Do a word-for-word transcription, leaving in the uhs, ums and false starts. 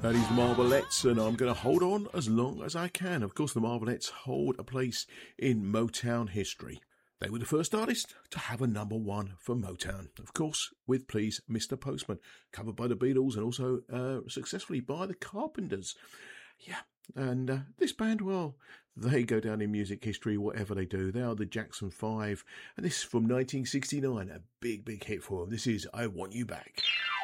That is the Marvelettes, and I'm going to hold on as long as I can. Of course, the Marvelettes hold a place in Motown history. They were the first artist to have a number one for Motown, of course, with Please Mister Postman, covered by the Beatles and also uh, successfully by the Carpenters. Yeah, and uh, this band, well, they go down in music history, whatever they do. They are the Jackson Five, and this is from nineteen sixty-nine, a big, big hit for them. This is I Want You Back.